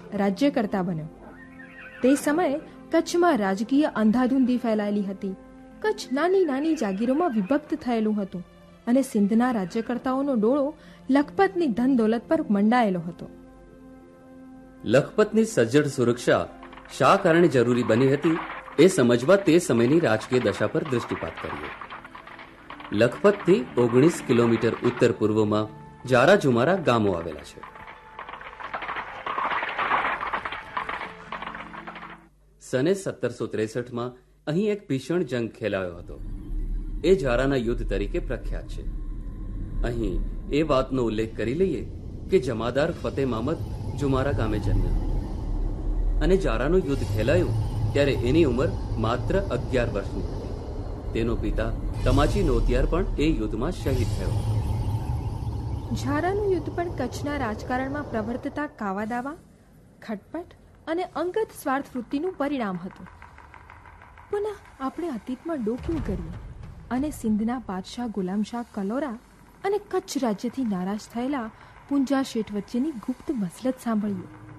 રાજ્યકર્તા બન્યો. તે સમયે કચ્છમાં રાજકીય અંધાધૂંધી ફેલાયેલી હતી. કચ્છ નાની નાની જાગીરોમાં વિભક્ત થયેલું હતું અને સિંધના રાજ્યકર્તાઓનો ડોળો લખપતની ધન દોલત પર મંડાયેલો હતો. લખપતની સજ્જડ સુરક્ષા શા કારણે જરૂરી બની હતી એ સમજવા તે સમયની રાજકીય દશા પર દૃષ્ટિપાત કરીએ. લખપતથી 19 કિલોમીટર ઉત્તર પૂર્વમાં જારા જુમારા ગામો આવેલા છે. સને 1763માં અહીં એક ભીષણ જંગ ખેલાયો હતો. એ જારાના યુદ્ધ તરીકે પ્રખ્યાત છે. અહીં એ વાતનો ઉલ્લેખ કરી લઈએ કે જમાદાર ફતેહ મામદ જુમારા ગામે જન્મ્યો અને જારાનું યુદ્ધ ખેલાયું ત્યારે એની ઉંમર માત્ર 11 વર્ષની હતી. તેનો પિતા તમાચી નોતિયાર પણ એ યુદ્ધમાં શહીદ થયો. જારાનું યુદ્ધ પણ કચ્છના રાજકારણમાં પ્રવર્તતા કાવાદાવા, ખટપટ અને અંગત સ્વાર્થ વૃત્તિનું પરિણામ હતું. પુનઃ આપણે અતીતમાં ડોકિયું કરીએ અને સિંધના બાદશાહ ગુલામશાહ કલોરા અને કચ્છ રાજ્યથી નારાજ થયેલા પુંજા શેઠ વચ્ચેની ગુપ્ત મસલત સાંભળીએ.